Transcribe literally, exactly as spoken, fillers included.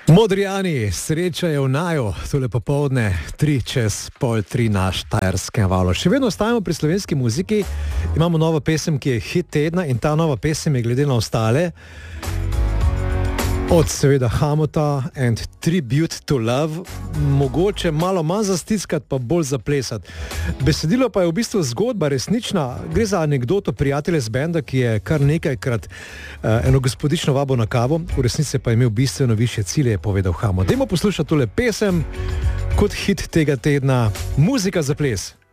Modrijani, sreča je v naju, tole popovdne, tri čez pol tri na Štajerskem valu. Še vedno ostajamo pri slovenski muziki, imamo novo pesem, ki je hit tedna in ta nova pesem je glede na ostale od seveda Hamota and Tribute to Love, mogoče malo manj zastiskati, pa bolj zaplesati. Besedilo pa je v bistvu zgodba resnična, gre za anekdoto prijatelja z benda, ki je kar nekajkrat uh, eno gospodično vabo na kavo, v resnici pa je imel bistveno više cilje, je povedal Hamot. Dajmo poslušati tole pesem kot hit tega tedna, muzika za ples.